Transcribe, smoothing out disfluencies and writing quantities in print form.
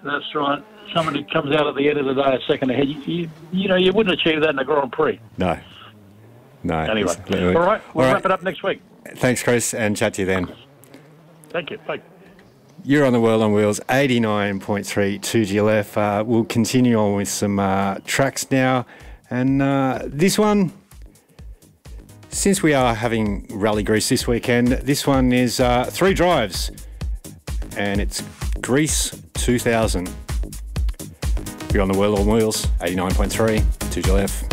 That's right. Somebody comes out at the end of the day a second ahead. You wouldn't achieve that in a Grand Prix. No. Anyway, Exactly. all right, we'll wrap it up next week. Thanks, Chris, and chat to you then. Thank you. Bye. You're on the World on Wheels, 89.3 2GLF. We'll continue on with some tracks now. And this one, since we are having Rally Greece this weekend, this one is 3 drives. And it's Greece 2000. You're on the World on Wheels, 89.3 2GLF.